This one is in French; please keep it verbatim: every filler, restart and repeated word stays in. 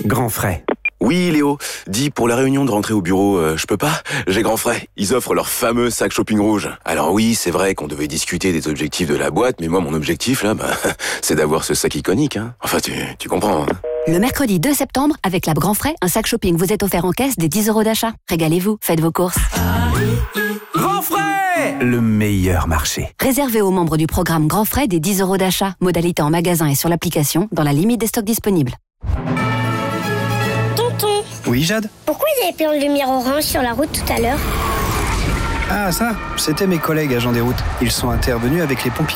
Grand frais. Oui, Léo. Dis, pour la réunion de rentrée au bureau, euh, je peux pas? J'ai grand frais. Ils offrent leur fameux sac shopping rouge. Alors oui, c'est vrai qu'on devait discuter des objectifs de la boîte, mais moi, mon objectif, là, bah, c'est d'avoir ce sac iconique, hein. Enfin, tu, tu comprends, hein. Le mercredi deux septembre, avec la Grand Frais, un sac shopping vous est offert en caisse des dix euros d'achat. Régalez-vous, faites vos courses. Grand frais, le meilleur marché. Réservé aux membres du programme Grand Frais des dix euros d'achat. Modalité en magasin et sur l'application, dans la limite des stocks disponibles. Tonton, Oui, Jade? pourquoi vous avez plein de lumière orange sur la route tout à l'heure? Ah, ça, c'était mes collègues agents des routes. Ils sont intervenus avec les pompiers.